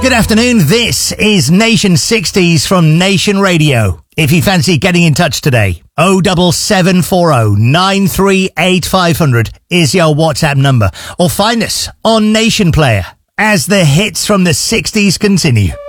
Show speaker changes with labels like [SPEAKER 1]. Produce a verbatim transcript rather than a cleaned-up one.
[SPEAKER 1] Good afternoon. This is Nation sixties from Nation Radio. If you fancy getting in touch today, oh double seven four oh nine three eight five hundred is your WhatsApp number. Or find us on Nation Player as the hits from the sixties continue.